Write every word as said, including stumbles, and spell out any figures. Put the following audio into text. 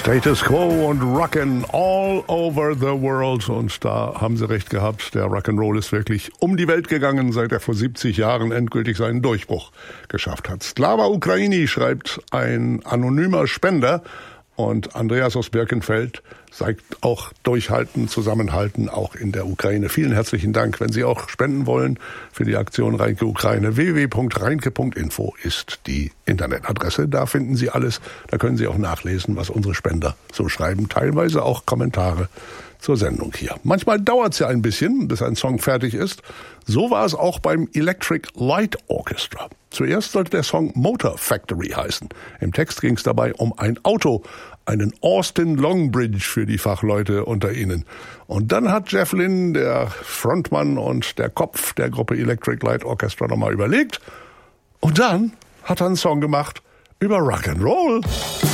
Status Quo und Rockin' all over the world. Und da haben sie recht gehabt. Der Rock'n'Roll ist wirklich um die Welt gegangen, seit er vor siebzig Jahren endgültig seinen Durchbruch geschafft hat. Slava Ukraini, schreibt ein anonymer Spender. Und Andreas aus Birkenfeld sagt auch Durchhalten, Zusammenhalten, auch in der Ukraine. Vielen herzlichen Dank. Wenn Sie auch spenden wollen für die Aktion Reinke Ukraine, w w w punkt reinke punkt info ist die Internetadresse. Da finden Sie alles. Da können Sie auch nachlesen, was unsere Spender so schreiben. Teilweise auch Kommentare zur Sendung hier. Manchmal dauert es ja ein bisschen, bis ein Song fertig ist. So war es auch beim Electric Light Orchestra. Zuerst sollte der Song Motor Factory heißen. Im Text ging es dabei um ein Auto, einen Austin Longbridge für die Fachleute unter Ihnen. Und dann hat Jeff Lynne, der Frontmann und der Kopf der Gruppe Electric Light Orchestra, nochmal überlegt. Und dann hat er einen Song gemacht über Rock'n'Roll.